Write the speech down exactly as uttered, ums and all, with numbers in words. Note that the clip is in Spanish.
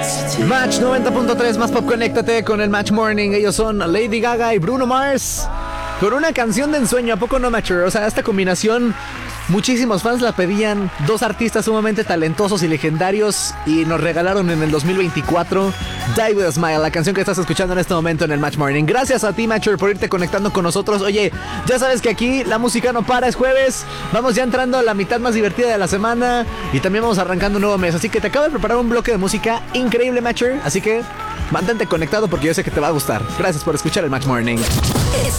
Match noventa punto tres, más pop, conéctate con el Match Morning. Ellos son Lady Gaga y Bruno Mars con una canción de ensueño. ¿A poco no, Matcher? O sea, esta combinación, muchísimos fans la pedían. Dos artistas sumamente talentosos y legendarios, y nos regalaron en el dos mil veinticuatro Die With A Smile, la canción que estás escuchando en este momento en el Match Morning. Gracias a ti, Matcher, por irte conectando con nosotros. Oye, ya sabes que aquí la música no para, es jueves. Vamos ya entrando a la mitad más divertida de la semana, y también vamos arrancando un nuevo mes. Así que te acabo de preparar un bloque de música increíble, Matcher. Así que mantente conectado porque yo sé que te va a gustar. Gracias por escuchar el Match Morning. Es